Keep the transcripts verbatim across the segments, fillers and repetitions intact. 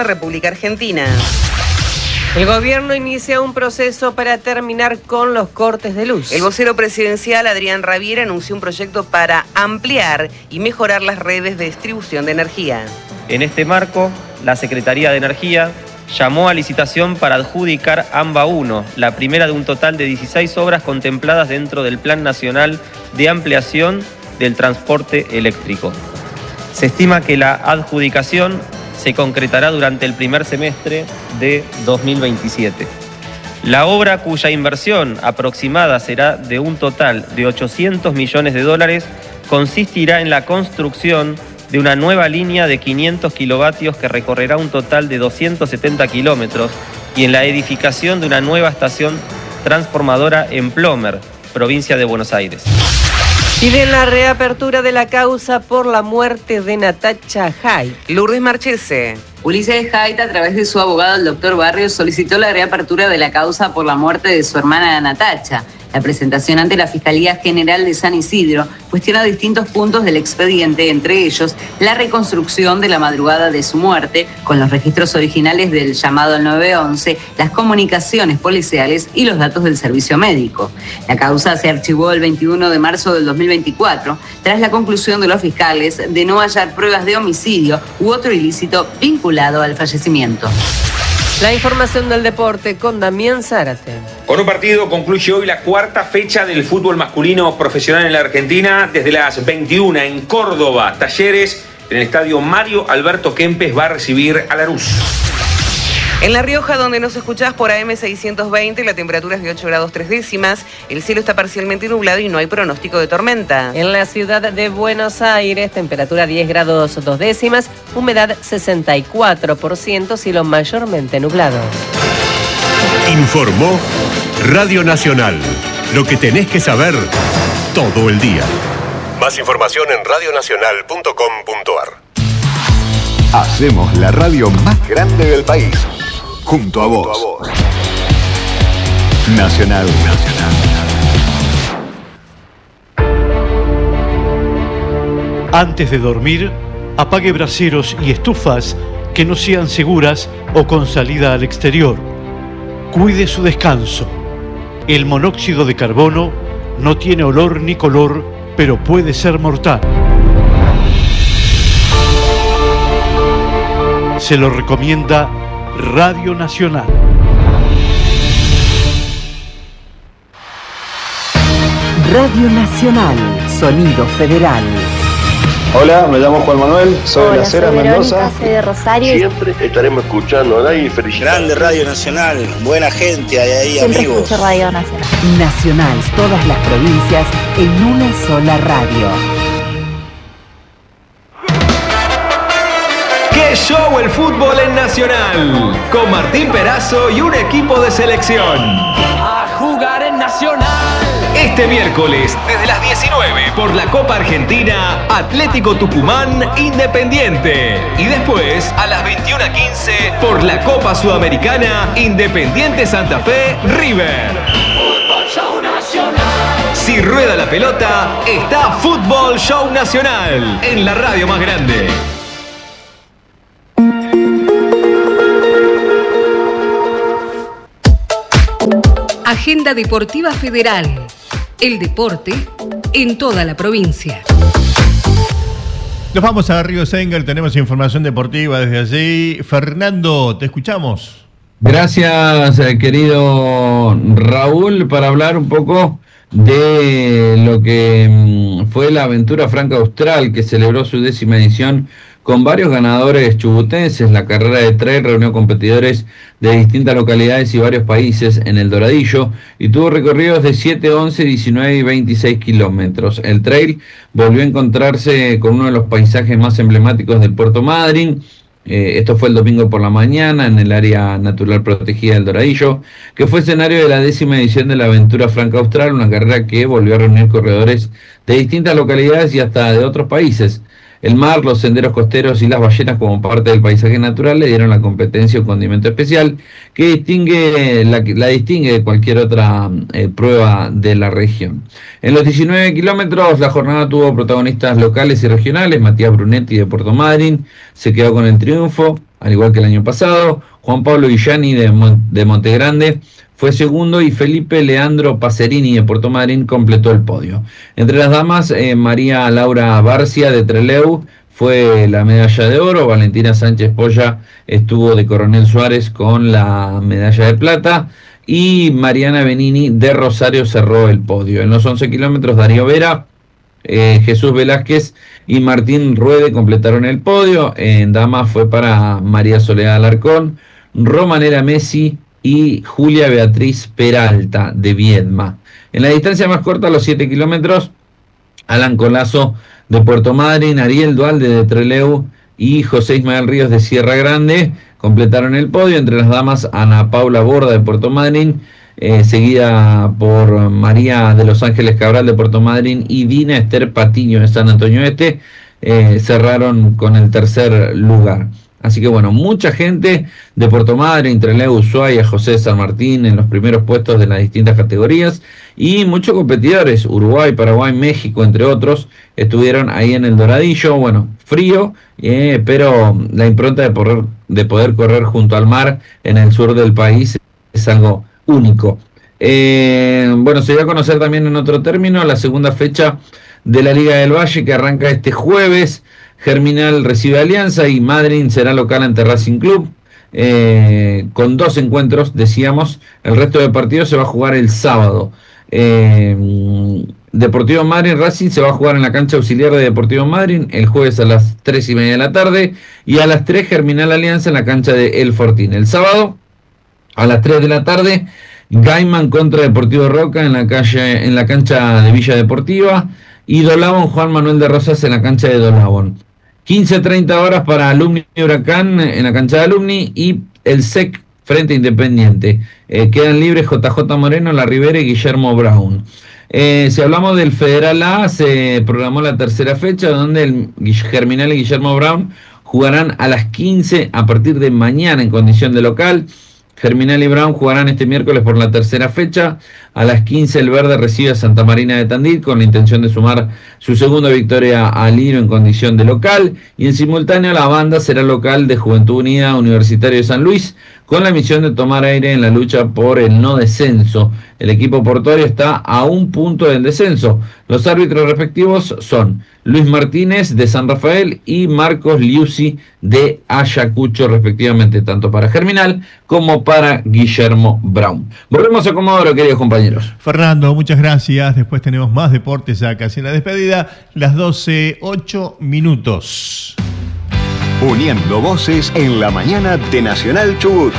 la República Argentina. El gobierno inicia un proceso para terminar con los cortes de luz. El vocero presidencial, Adrián Raviera, anunció un proyecto para ampliar y mejorar las redes de distribución de energía. En este marco, la Secretaría de Energía llamó a licitación para adjudicar AMBA uno, la primera de un total de dieciséis obras contempladas dentro del Plan Nacional de Ampliación del Transporte Eléctrico. Se estima que la adjudicación se concretará durante el primer semestre de dos mil veintisiete. La obra, cuya inversión aproximada será de un total de ochocientos millones de dólares, consistirá en la construcción de una nueva línea de quinientos kilovatios que recorrerá un total de doscientos setenta kilómetros y en la edificación de una nueva estación transformadora en Plomer, provincia de Buenos Aires. Piden la reapertura de la causa por la muerte de Natacha Haidt. Lourdes Marchese. Ulises Haidt, a través de su abogado, el doctor Barrios, solicitó la reapertura de la causa por la muerte de su hermana Natacha. La presentación ante la Fiscalía General de San Isidro cuestiona distintos puntos del expediente, entre ellos la reconstrucción de la madrugada de su muerte, con los registros originales del llamado al nueve once, las comunicaciones policiales y los datos del servicio médico. La causa se archivó el veintiuno de marzo del dos mil veinticuatro, tras la conclusión de los fiscales de no hallar pruebas de homicidio u otro ilícito vinculado al fallecimiento. La información del deporte con Damián Zárate. Con un partido concluye hoy la cuarta fecha del fútbol masculino profesional en la Argentina. Desde las veintiuna en Córdoba, Talleres, en el estadio Mario Alberto Kempes, va a recibir a Lanús. En La Rioja, donde nos escuchás por A M seiscientos veinte, la temperatura es de ocho grados tres décimas, el cielo está parcialmente nublado y no hay pronóstico de tormenta. En la ciudad de Buenos Aires, temperatura diez grados dos décimas, humedad sesenta y cuatro por ciento, cielo mayormente nublado. Informó Radio Nacional, lo que tenés que saber todo el día. Más información en radio nacional punto com punto a r. Hacemos la radio más grande del país. Junto a vos. Junto a vos. Nacional. Nacional. Antes de dormir, apague braseros y estufas que no sean seguras o con salida al exterior. Cuide su descanso. El monóxido de carbono no tiene olor ni color, pero puede ser mortal. Se lo recomienda Radio Nacional. Radio Nacional, Sonido Federal. Hola, me llamo Juan Manuel, soy de Las Heras, Mendoza. Soy de Rosario. Siempre estaremos escuchando a nadie y felicitando. Grande Radio Nacional, buena gente, hay ahí Siempre amigos. Escucho Radio Nacional. Nacional, todas las provincias en una sola radio. ¡Qué show el fútbol en Nacional! Con Martín Perazo y un equipo de selección. A jugar en Nacional. Este miércoles, desde las diecinueve, por la Copa Argentina, Atlético Tucumán, Independiente. Y después, a las veintiuna quince, por la Copa Sudamericana, Independiente Santa Fe, River. Fútbol Show Nacional. Si rueda la pelota, está Fútbol Show Nacional, en la radio más grande. Agenda Deportiva Federal. El deporte en toda la provincia. Nos vamos a Río Senger, tenemos información deportiva desde allí. Fernando, te escuchamos. Gracias, querido Raúl, para hablar un poco de lo que fue la Aventura Franca Austral, que celebró su décima edición con varios ganadores chubutenses. La carrera de trail reunió competidores de distintas localidades y varios países en el Doradillo y tuvo recorridos de siete, once, diecinueve y veintiséis kilómetros. El trail volvió a encontrarse con uno de los paisajes más emblemáticos del Puerto Madryn. Eh, esto fue el domingo por la mañana en el área natural protegida del Doradillo, que fue escenario de la décima edición de la Aventura Franca Austral, una carrera que volvió a reunir corredores de distintas localidades y hasta de otros países. El mar, los senderos costeros y las ballenas como parte del paisaje natural le dieron la competencia un condimento especial que distingue la, la distingue de cualquier otra eh, prueba de la región. En los diecinueve kilómetros la jornada tuvo protagonistas locales y regionales. Matías Brunetti de Puerto Madryn se quedó con el triunfo al igual que el año pasado. Juan Pablo Villani de, Mon- de Montegrande fue segundo y Felipe Leandro Pacerini de Puerto Madryn completó el podio. Entre las damas, eh, María Laura Barcia de Trelew fue la medalla de oro, Valentina Sánchez Polla estuvo de Coronel Suárez con la medalla de plata y Mariana Benini de Rosario cerró el podio. En los once kilómetros, Darío Vera, eh, Jesús Velázquez y Martín Ruede completaron el podio. En damas fue para María Soledad Alarcón, Romanera Messi y Julia Beatriz Peralta de Viedma. En la distancia más corta, los siete kilómetros, Alan Colazo de Puerto Madryn, Ariel Dualde de Trelew y José Ismael Ríos de Sierra Grande completaron el podio. Entre las damas, Ana Paula Borda de Puerto Madryn, eh, seguida por María de Los Ángeles Cabral de Puerto Madryn y Dina Esther Patiño de San Antonio Este, eh, cerraron con el tercer lugar. Así que bueno, mucha gente de Puerto Madryn, Trelew, Ushuaia, José de San Martín en los primeros puestos de las distintas categorías y muchos competidores, Uruguay, Paraguay, México, entre otros, estuvieron ahí en el Doradillo. Bueno, frío, eh, pero la impronta de poder, de poder correr junto al mar en el sur del país es algo único. Eh, bueno, se dio a conocer también en otro término la segunda fecha de la Liga del Valle que arranca este jueves. Germinal recibe Alianza y Madryn será local ante Racing Club, eh, con dos encuentros, decíamos. El resto de partidos se va a jugar el sábado. Eh, Deportivo Madryn Racing se va a jugar en la cancha auxiliar de Deportivo Madryn el jueves a las tres y media de la tarde y a las tres Germinal Alianza en la cancha de El Fortín. El sábado a las tres de la tarde Gaiman contra Deportivo Roca en la calle, en la cancha de Villa Deportiva y Dolabón Juan Manuel de Rosas en la cancha de Dolabón. quince a treinta horas para Alumni y Huracán en la cancha de Alumni y el S E C frente Independiente. Eh, quedan libres J J Moreno, La Rivera y Guillermo Brown. Eh, si hablamos del Federal A, se programó la tercera fecha donde el Germinal y Guillermo Brown jugarán a las quince a partir de mañana en condición de local. Germinal y Brown jugarán este miércoles por la tercera fecha. A las quince el Verde recibe a Santa Marina de Tandil con la intención de sumar su segunda victoria al hilo en condición de local. Y en simultáneo la banda será local de Juventud Unida Universitario de San Luis con la misión de tomar aire en la lucha por el no descenso. El equipo portuario está a un punto del descenso. Los árbitros respectivos son Luis Martínez de San Rafael y Marcos Liuzzi de Ayacucho respectivamente, tanto para Germinal como para Guillermo Brown. Volvemos a Comodoro, queridos compañeros. Fernando, muchas gracias. Después tenemos más deportes ya casi en la despedida. Las doce, ocho minutos. Uniendo voces en la mañana de Nacional Chubut.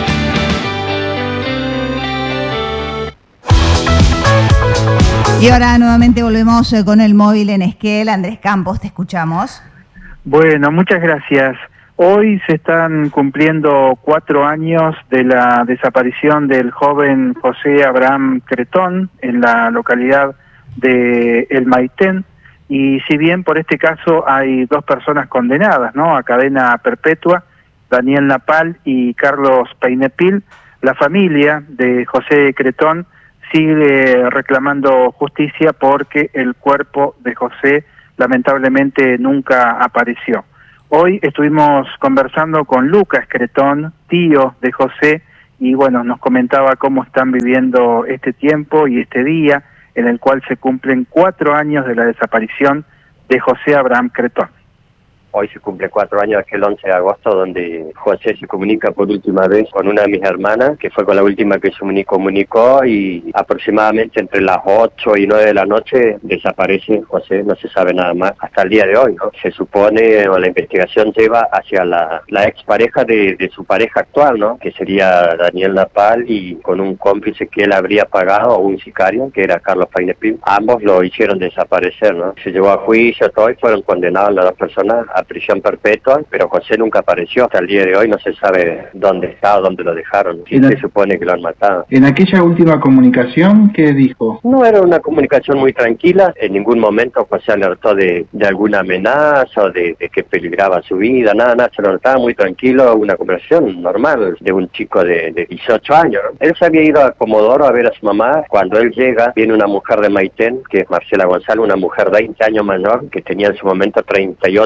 Y ahora nuevamente volvemos con el móvil en Esquel. Andrés Campos, te escuchamos. Bueno, muchas gracias. Hoy se están cumpliendo cuatro años de la desaparición del joven José Abraham Cretón en la localidad de El Maitén. Y si bien por este caso hay dos personas condenadas, ¿no?, a cadena perpetua, Daniel Napal y Carlos Peinepil, la familia de José Cretón sigue reclamando justicia porque el cuerpo de José lamentablemente nunca apareció. Hoy estuvimos conversando con Lucas Cretón, tío de José, y bueno, nos comentaba cómo están viviendo este tiempo y este día en el cual se cumplen cuatro años de la desaparición de José Abraham Cretón. Hoy se cumple cuatro años, aquel once de agosto, donde José se comunica por última vez con una de mis hermanas, que fue con la última que se comunicó, y aproximadamente entre las ocho y nueve de la noche desaparece José, no se sabe nada más hasta el día de hoy, ¿no? Se supone, o la investigación lleva hacia la, la expareja de, de su pareja actual, ¿no?, que sería Daniel Napal, y con un cómplice que él habría pagado, o un sicario, que era Carlos Peinepil. Ambos lo hicieron desaparecer, ¿no? Se llevó a juicio, todo, y fueron condenados las dos personas a prisión perpetua, pero José nunca apareció. Hasta el día de hoy no se sabe dónde está o dónde lo dejaron. Sí, se supone que lo han matado. En aquella última comunicación, ¿qué dijo? No era una comunicación muy tranquila. En ningún momento José alertó de, de alguna amenaza o de, de que peligraba su vida. Nada, nada, se lo notaba muy tranquilo. Una conversación normal de un chico de, de dieciocho años. Él se había ido a Comodoro a ver a su mamá. Cuando él llega, viene una mujer de Maitén, que es Marcela González, una mujer de veinte años mayor, que tenía en su momento treinta y ocho años,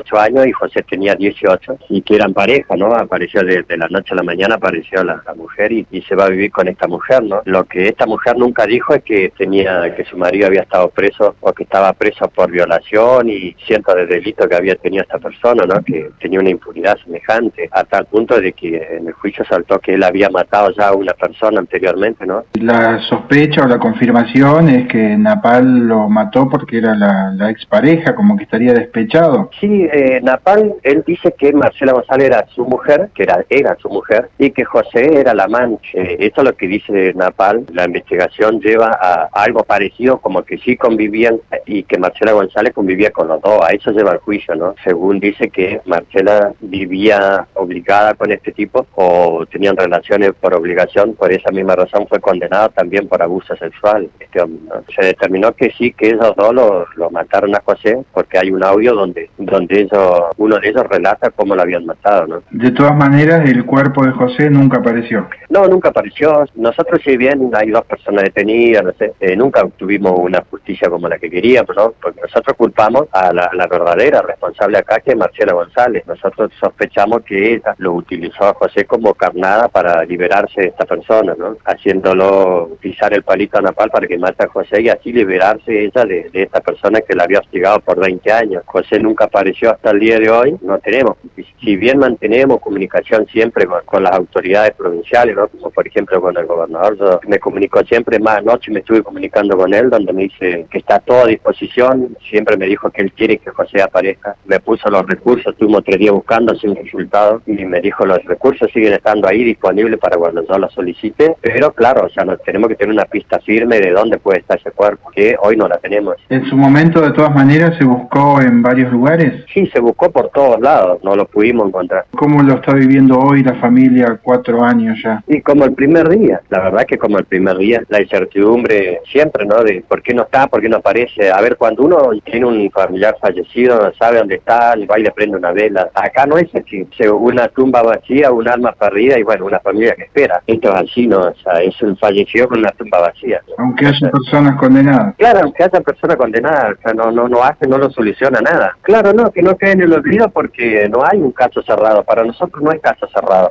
años y José tenía dieciocho, y que eran pareja, ¿no? Apareció de, de la noche a la mañana, apareció la, la mujer y, y se va a vivir con esta mujer, ¿no? Lo que esta mujer nunca dijo es que tenía, que su marido había estado preso o que estaba preso por violación y cientos de delitos que había tenido esta persona, ¿no? Que tenía una impunidad semejante, a tal punto de que en el juicio saltó que él había matado ya a una persona anteriormente, ¿no? La sospecha o la confirmación es que Napal lo mató porque era la, la expareja, como que estaría despechado. Sí, eh, Napal, él dice que Marcela González era su mujer, que era, era su mujer, y que José era la amante. Eh, eso es lo que dice Napal. La investigación lleva a, a algo parecido, como que sí convivían y que Marcela González convivía con los dos. A eso lleva el juicio, ¿no? Según dice que Marcela vivía obligada con este tipo o tenían relaciones por obligación, por esa misma razón fue condenado también por abuso sexual. Este hombre, ¿no? Se determinó que sí, que ellos dos lo, lo mataron a José, porque hay un audio donde donde ellos, uno de ellos relata cómo lo habían matado, ¿no? De todas maneras, el cuerpo de José nunca apareció. No, nunca apareció. Nosotros, si bien hay dos personas detenidas, no sé, eh, nunca obtuvimos una justicia como la que queríamos, ¿no? Porque nosotros culpamos a la, la verdadera responsable acá, que es Marcela González. Nosotros sospechamos que ella lo utilizó a José como carnada para liberarse de esta persona, ¿no? Haciéndolo pisar el palito a Napal para que mate a José y así liberarse ella de, de esta persona que la había hostigado por veinte años. José nunca apareció hasta el día de hoy, no tenemos. Si bien mantenemos comunicación siempre con, con las autoridades provinciales, ¿no? Como por ejemplo con el gobernador, yo me comunico siempre, más anoche me estuve comunicando con él, donde me dice que está a toda disposición, siempre me dijo que él quiere que José aparezca, me puso los recursos, estuvimos tres días buscando sin resultado, y me dijo los recursos siguen estando ahí disponibles para cuando yo los solicite, pero claro, o sea, nos tenemos que tener una pista firme de dónde puede estar ese cuerpo, que hoy no la tenemos. En su momento, de todas maneras, se buscó en varios lugares. Sí, se buscó por todos lados, no lo pudimos encontrar. ¿Cómo lo está viviendo hoy la familia, cuatro años ya? Y como el primer día, la verdad que como el primer día, la incertidumbre siempre, ¿no? De por qué no está, por qué no aparece. A ver, cuando uno tiene un familiar fallecido, sabe dónde está, va y le prende una vela. Acá no es así, una tumba vacía, un alma perdida y bueno, una familia que espera. Esto es así, ¿no? O sea, es un fallecido con una tumba vacía. Aunque haya personas condenadas. Claro, aunque haya personas condenadas, o sea, no, no, no hace, no lo soluciona nada. Claro, no, que no quede en el olvido porque no hay un caso cerrado. Para nosotros no hay caso cerrado.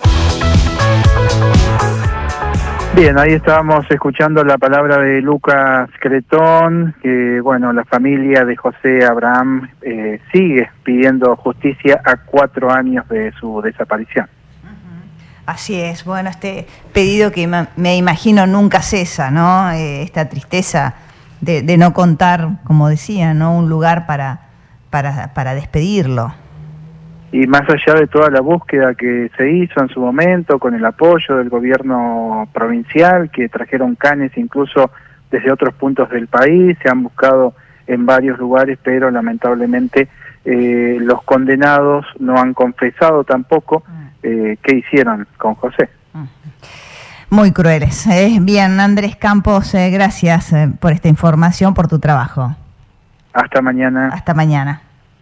Bien, ahí estábamos escuchando la palabra de Lucas Cretón, que bueno, la familia de José Abraham eh, sigue pidiendo justicia a cuatro años de su desaparición. Así es, bueno, este pedido que me imagino nunca cesa, ¿no? Eh, esta tristeza de, de no contar, como decía, ¿no? Un lugar para, para, para despedirlo. Y más allá de toda la búsqueda que se hizo en su momento, con el apoyo del gobierno provincial, que trajeron canes incluso desde otros puntos del país, se han buscado en varios lugares, pero lamentablemente eh, los condenados no han confesado tampoco eh, qué hicieron con José. Muy crueles. Eh. Bien, Andrés Campos, eh, gracias eh, por esta información, por tu trabajo. Hasta mañana. Hasta mañana.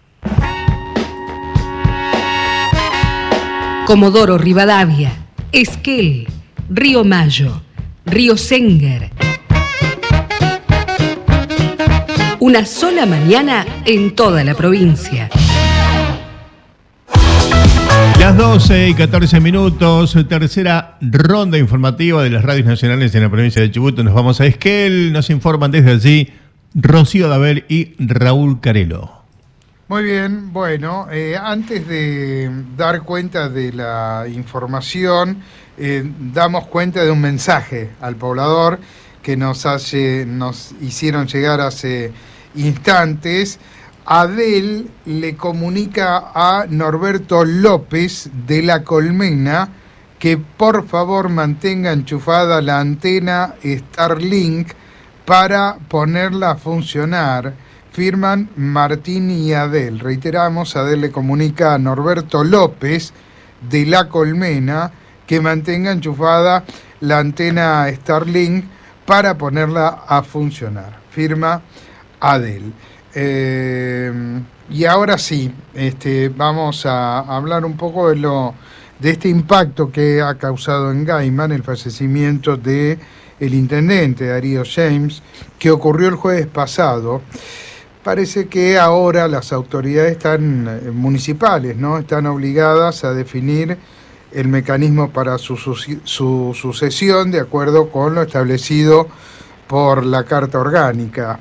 Comodoro Rivadavia, Esquel, Río Mayo, Río Senguer. Una sola mañana en toda la provincia. Las doce y catorce minutos, tercera ronda informativa de las radios nacionales en la provincia de Chubut. Nos vamos a Esquel, nos informan desde allí Rocío Dabel y Raúl Carelo. Muy bien, bueno, eh, antes de dar cuenta de la información, eh, damos cuenta de un mensaje al poblador que nos, hace, nos hicieron llegar hace instantes. Adel le comunica a Norberto López de La Colmena que por favor mantenga enchufada la antena Starlink para ponerla a funcionar. Firman Martín y Adel. Reiteramos, Adel le comunica a Norberto López de La Colmena que mantenga enchufada la antena Starlink para ponerla a funcionar. Firma Adel. Eh, y ahora sí, este, vamos a hablar un poco de, lo, de este impacto que ha causado en Gaiman el fallecimiento de el intendente Darío James, que ocurrió el jueves pasado. parece que ahora las autoridades están eh, municipales, ¿no? Están obligadas a definir el mecanismo para su, su, su sucesión de acuerdo con lo establecido por la Carta Orgánica,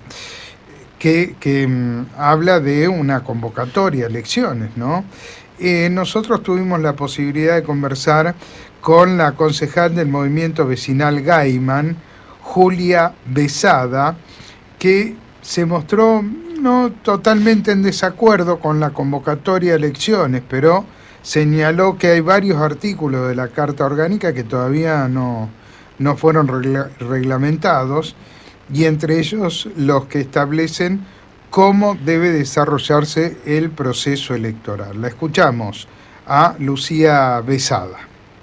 que, que um, habla de una convocatoria a elecciones, ¿no? Eh, nosotros tuvimos la posibilidad de conversar con la concejal del movimiento vecinal Gaiman, Julia Besada, que se mostró no totalmente en desacuerdo con la convocatoria a elecciones, pero señaló que hay varios artículos de la Carta Orgánica que todavía no, no fueron regla, reglamentados, y entre ellos los que establecen cómo debe desarrollarse el proceso electoral. La escuchamos a Lucía Besada.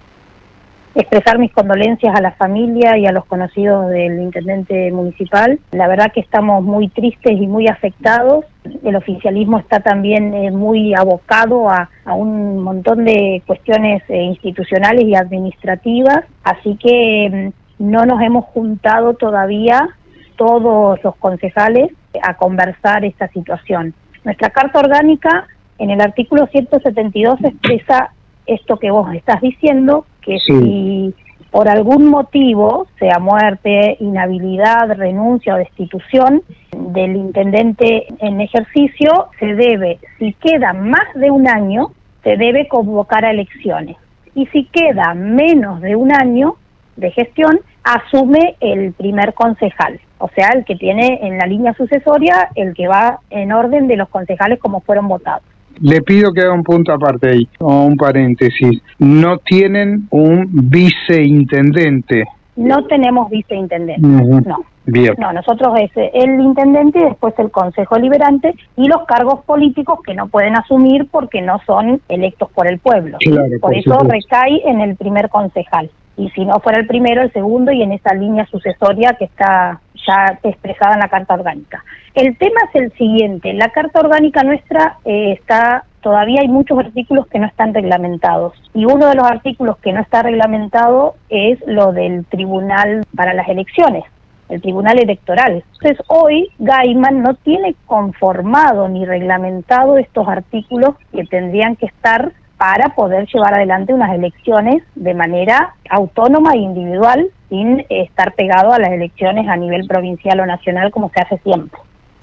Expresar mis condolencias a la familia y a los conocidos del intendente municipal. La verdad que estamos muy tristes y muy afectados. El oficialismo está también eh, muy abocado a, a un montón de cuestiones eh, institucionales y administrativas, así que eh, no nos hemos juntado todavía todos los concejales a conversar esta situación. Nuestra Carta Orgánica, en el artículo ciento setenta y dos, expresa esto que vos estás diciendo, que sí. Si por algún motivo, sea muerte, inhabilidad, renuncia o destitución del intendente en ejercicio, se debe, si queda más de un año, se debe convocar a elecciones. Y si queda menos de un año de gestión, asume el primer concejal, o sea, el que tiene en la línea sucesoria, el que va en orden de los concejales como fueron votados. Le pido que haga un punto aparte ahí, o un paréntesis. No tienen un viceintendente. No tenemos viceintendente, uh-huh. no. Bien. No, nosotros es el intendente y después el consejo liberante y los cargos políticos que no pueden asumir porque no son electos por el pueblo. Claro, por, por eso supuesto. Recae en el primer concejal. Y si no fuera el primero, el segundo, y en esa línea sucesoria que está ya expresada en la Carta Orgánica. El tema es el siguiente, la Carta Orgánica nuestra eh, está, todavía hay muchos artículos que no están reglamentados, y uno de los artículos que no está reglamentado es lo del Tribunal para las Elecciones, el Tribunal Electoral. Entonces hoy Gaiman no tiene conformado ni reglamentado estos artículos que tendrían que estar para poder llevar adelante unas elecciones de manera autónoma e individual, sin estar pegado a las elecciones a nivel provincial o nacional como se hace siempre.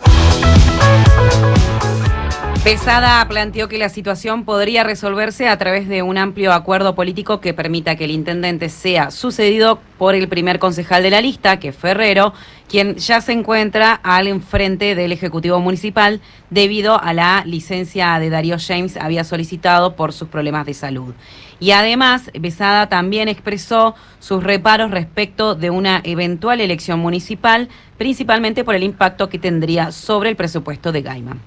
Besada planteó que la situación podría resolverse a través de un amplio acuerdo político que permita que el intendente sea sucedido por el primer concejal de la lista, que es Ferrero, quien ya se encuentra al frente del Ejecutivo Municipal debido a la licencia de Darío James había solicitado por sus problemas de salud. Y además, Besada también expresó sus reparos respecto de una eventual elección municipal, principalmente por el impacto que tendría sobre el presupuesto de Gaiman.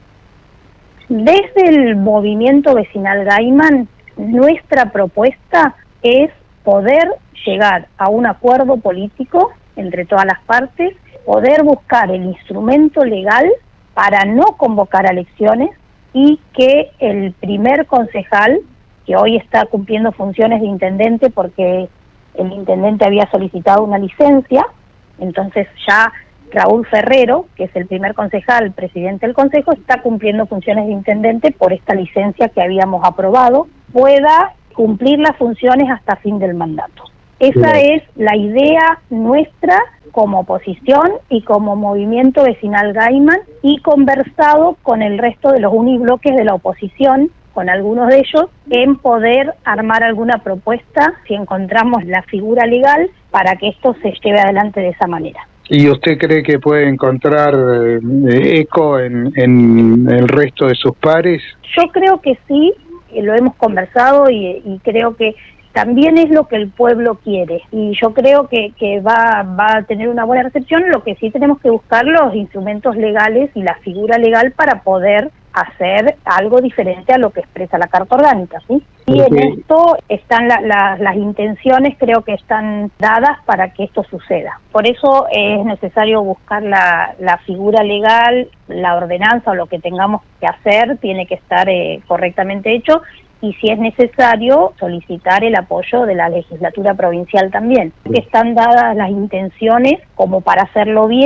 Desde el movimiento vecinal Gaiman, nuestra propuesta es poder llegar a un acuerdo político entre todas las partes, poder buscar el instrumento legal para no convocar a elecciones y que el primer concejal, que hoy está cumpliendo funciones de intendente porque el intendente había solicitado una licencia, entonces ya Raúl Ferrero, que es el primer concejal, presidente del consejo, está cumpliendo funciones de intendente por esta licencia que habíamos aprobado, pueda cumplir las funciones hasta fin del mandato. Esa sí. es la idea nuestra como oposición y como movimiento vecinal Gaiman, y conversado con el resto de los unibloques de la oposición, con algunos de ellos, en poder armar alguna propuesta, si encontramos la figura legal, para que esto se lleve adelante de esa manera. ¿Y usted cree que puede encontrar eh, eco en, en el resto de sus pares? Yo creo que sí, lo hemos conversado y, y creo que también es lo que el pueblo quiere. Y yo creo que, que va, va a tener una buena recepción. Lo que sí tenemos que buscar los instrumentos legales y la figura legal para poder hacer algo diferente a lo que expresa la Carta Orgánica, ¿sí? Y en esto están la, la, las intenciones, creo que están dadas para que esto suceda. Por eso es necesario buscar la, la figura legal, la ordenanza o lo que tengamos que hacer tiene que estar eh, correctamente hecho, y si es necesario solicitar el apoyo de la legislatura provincial también. Que están dadas las intenciones como para hacerlo bien,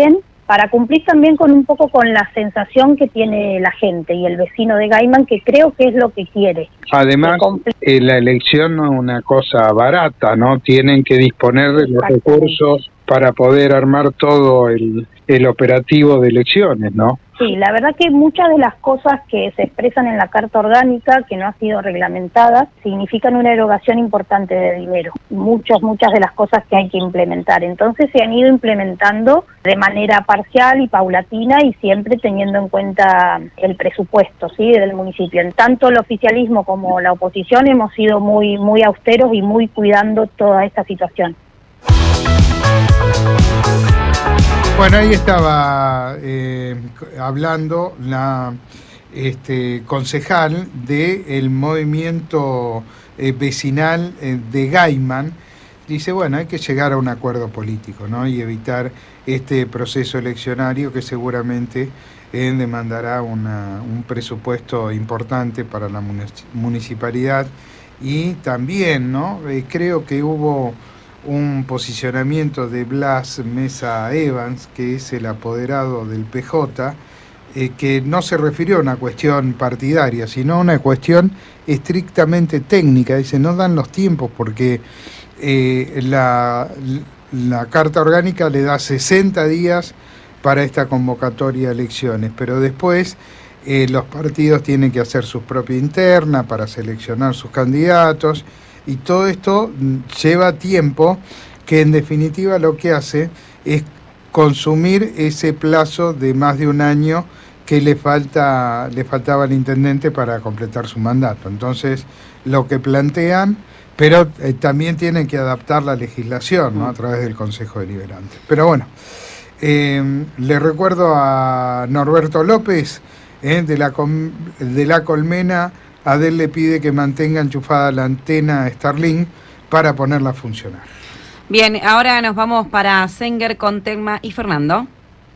para cumplir también con un poco con la sensación que tiene la gente y el vecino de Gaiman, que creo que es lo que quiere. Además, eh, la elección no es una cosa barata, ¿no? Tienen que disponer de los recursos para poder armar todo el, el operativo de elecciones, ¿no? Sí, la verdad que muchas de las cosas que se expresan en la Carta Orgánica, que no ha sido reglamentada, significan una erogación importante de dinero. Muchas, muchas de las cosas que hay que implementar. Entonces se han ido implementando de manera parcial y paulatina y siempre teniendo en cuenta el presupuesto, ¿sí?, del municipio. En tanto el oficialismo como la oposición hemos sido muy, muy austeros y muy cuidando toda esta situación. Bueno, ahí estaba eh, hablando la este, concejal del movimiento eh, vecinal eh, de Gaiman. Dice, bueno, hay que llegar a un acuerdo político, ¿no? Y evitar este proceso eleccionario que seguramente eh, demandará una, un presupuesto importante para la municipalidad. Y también, ¿no? Eh, creo que hubo un posicionamiento de Blas Mesa Evans, que es el apoderado del P J, eh, que no se refirió a una cuestión partidaria, sino a una cuestión estrictamente técnica. Dice, no dan los tiempos porque eh, la, la Carta Orgánica le da sesenta días para esta convocatoria de elecciones, pero después eh, los partidos tienen que hacer su propia interna para seleccionar sus candidatos, y todo esto lleva tiempo, que en definitiva lo que hace es consumir ese plazo de más de un año que le falta le faltaba al intendente para completar su mandato. Entonces, lo que plantean, pero eh, también tienen que adaptar la legislación, ¿no?, a través del Consejo Deliberante. Pero bueno, eh, le recuerdo a Norberto López, eh, de, la de la Colmena. Adel le pide que mantenga enchufada la antena Starlink para ponerla a funcionar. Bien, ahora nos vamos para Senger con Telma y Fernando.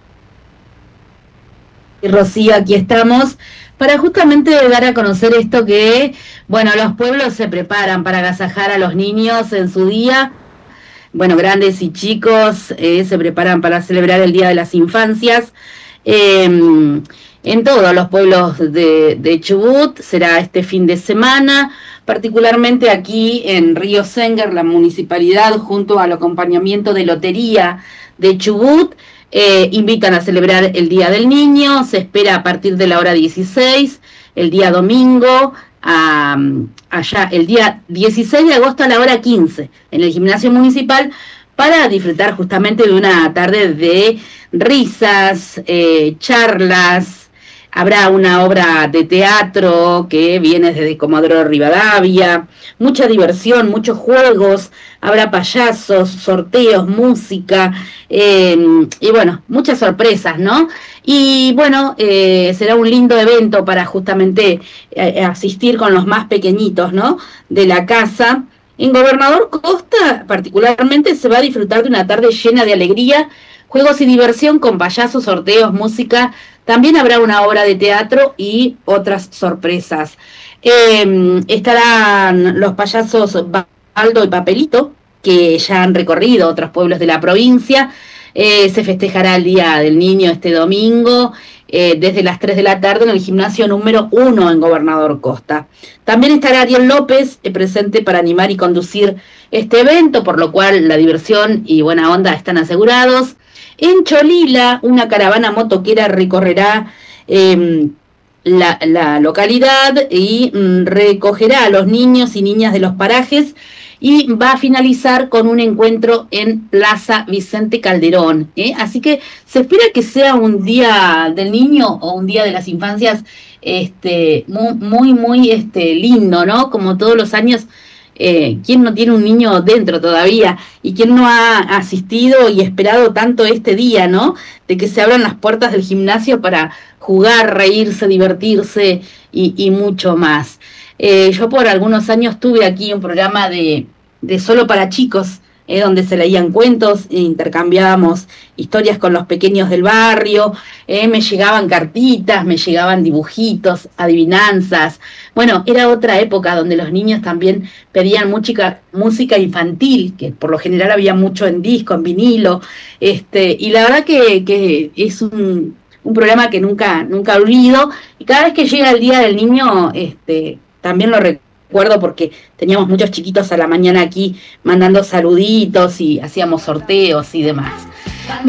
Y Rocío, aquí estamos para justamente dar a conocer esto que, bueno, los pueblos se preparan para agasajar a los niños en su día. Bueno, grandes y chicos eh, se preparan para celebrar el Día de las Infancias. Eh, en todos los pueblos de, de Chubut será este fin de semana, particularmente aquí en Río Senger, la municipalidad junto al acompañamiento de Lotería de Chubut eh, invitan a celebrar el Día del Niño. Se espera a partir de la hora dieciséis, el día domingo, a, allá el día dieciséis de agosto a la hora quince, en el gimnasio municipal, para disfrutar justamente de una tarde de risas, eh, charlas. Habrá una obra de teatro que viene desde Comodoro Rivadavia, mucha diversión, muchos juegos, habrá payasos, sorteos, música, eh, y bueno, muchas sorpresas, ¿no? Y bueno, eh, será un lindo evento para justamente eh, asistir con los más pequeñitos, ¿no?, de la casa. En Gobernador Costa, particularmente, se va a disfrutar de una tarde llena de alegría, juegos y diversión con payasos, sorteos, música. También habrá una obra de teatro y otras sorpresas. Eh, estarán los payasos Baldo y Papelito, que ya han recorrido otros pueblos de la provincia. Eh, se festejará el Día del Niño este domingo, eh, desde las tres de la tarde en el gimnasio número uno en Gobernador Costa. También estará Ariel López eh, presente para animar y conducir este evento, por lo cual la diversión y buena onda están asegurados. En Cholila, una caravana motoquera recorrerá eh, la, la localidad y mm, recogerá a los niños y niñas de los parajes y va a finalizar con un encuentro en Plaza Vicente Calderón, ¿eh? Así que se espera que sea un día del niño o un día de las infancias este, muy, muy, muy este, lindo, ¿no? Como todos los años. Eh, ¿Quién no tiene un niño dentro todavía? ¿Y quién no ha asistido y esperado tanto este día, ¿no? De que se abran las puertas del gimnasio para jugar, reírse, divertirse y, y mucho más. Eh, yo por algunos años tuve aquí un programa de, de solo para chicos eh, donde se leían cuentos, e intercambiábamos historias con los pequeños del barrio, eh, me llegaban cartitas, me llegaban dibujitos, adivinanzas. Bueno, era otra época donde los niños también pedían música, música infantil, que por lo general había mucho en disco, en vinilo, este, y la verdad que, que es un, un programa que nunca, nunca olvido, y cada vez que llega el Día del Niño, este, también lo recuerdo porque teníamos muchos chiquitos a la mañana aquí mandando saluditos y hacíamos sorteos y demás.